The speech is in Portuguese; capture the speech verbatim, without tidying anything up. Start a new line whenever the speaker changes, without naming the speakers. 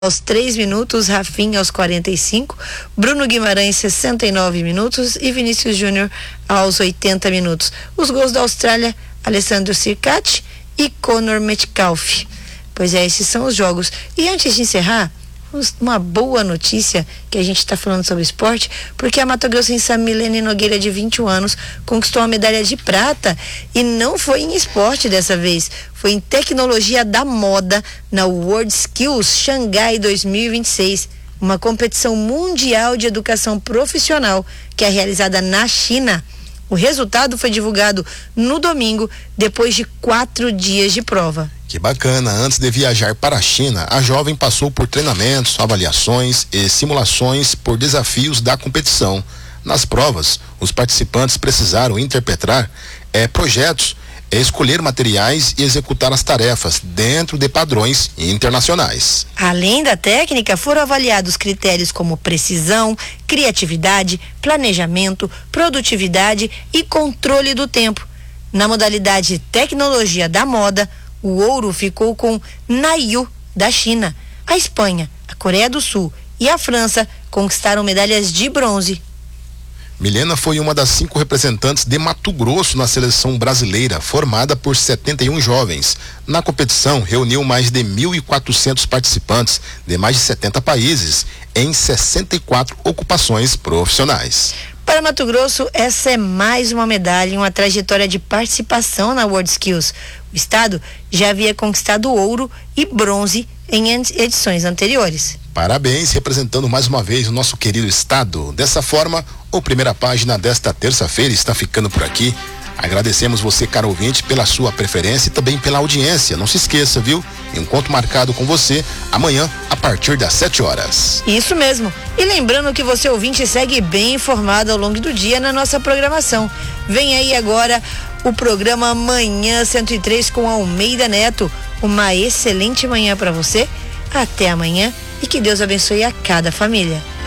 aos três minutos, Rafinha aos quarenta e cinco, Bruno Guimarães sessenta e nove minutos e Vinícius Júnior aos oitenta minutos. Os gols da Austrália, Alessandro Sircati e Conor Metcalfe. Pois é, esses são os jogos. E antes de encerrar, uma boa notícia que a gente está falando sobre esporte, porque a matogrossense Milene Nogueira, de vinte e um anos, conquistou a medalha de prata e não foi em esporte dessa vez, foi em tecnologia da moda na World Skills Xangai dois mil e vinte e seis, uma competição mundial de educação profissional que é realizada na China. O resultado foi divulgado no domingo, depois de quatro dias de prova.
Que bacana! Antes de viajar para a China, a jovem passou por treinamentos, avaliações e simulações por desafios da competição. Nas provas, os participantes precisaram interpretar eh, projetos, eh, escolher materiais e executar as tarefas dentro de padrões internacionais.
Além da técnica, foram avaliados critérios como precisão, criatividade, planejamento, produtividade e controle do tempo. Na modalidade tecnologia da moda, o ouro ficou com Naiyu, da China. A Espanha, a Coreia do Sul e a França conquistaram medalhas de bronze.
Milena foi uma das cinco representantes de Mato Grosso na seleção brasileira, formada por setenta e um jovens. Na competição, reuniu mais de mil e quatrocentos participantes de mais de setenta países em sessenta e quatro ocupações profissionais.
Para Mato Grosso, essa é mais uma medalha em uma trajetória de participação na World Skills. O estado já havia conquistado ouro e bronze em edições anteriores.
Parabéns, representando mais uma vez o nosso querido estado. Dessa forma, o Primeira Página desta terça-feira está ficando por aqui. Agradecemos você, caro ouvinte, pela sua preferência e também pela audiência. Não se esqueça, viu? Encontro marcado com você amanhã, a partir das sete horas.
Isso mesmo. E lembrando que você, ouvinte, segue bem informado ao longo do dia na nossa programação. Vem aí agora o programa Manhã cento e três com Almeida Neto. Uma excelente manhã para você. Até amanhã e que Deus abençoe a cada família.